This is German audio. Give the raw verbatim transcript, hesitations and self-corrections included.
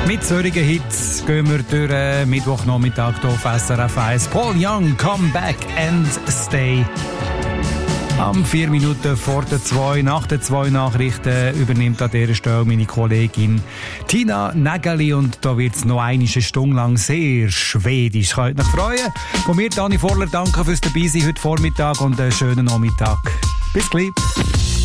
Mit solchen Hits gehen wir durch äh, Mittwochnachmittag hier auf S R F eins. Paul Young, Come Back and Stay. Am vier Minuten vor der zwei, nach den zwei Nachrichten übernimmt an dieser Stelle meine Kollegin Tina Nägeli und da wird es noch eine Stunde lang sehr schwedisch. Könnt euch freuen. Von mir, Dani Vorler, danke fürs Dabeisein heute Vormittag und einen schönen Nachmittag. Bis gleich.